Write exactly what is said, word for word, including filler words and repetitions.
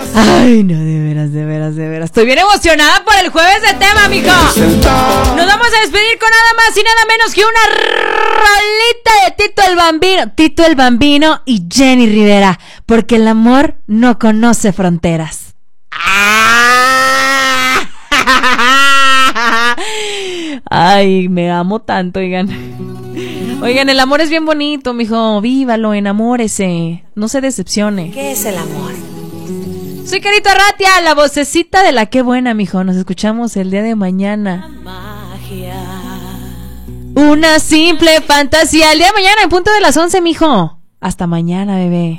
Ay, no, de veras, de veras, de veras. Estoy bien emocionada por el jueves de tema, mijo. Nos vamos a despedir con nada más y nada menos que una rolita de Tito el Bambino. Tito el Bambino y Jenny Rivera. Porque el amor no conoce fronteras. Ay, me amo tanto, oigan. Oigan, el amor es bien bonito, mijo. Vívalo, enamórese. No se decepcione. ¿Qué es el amor? Soy Carito Arratia, la vocecita de la Qué Buena, mijo. Nos escuchamos el día de mañana. Magia. Una simple fantasía. El día de mañana, en punto de las once, mijo. Hasta mañana, bebé.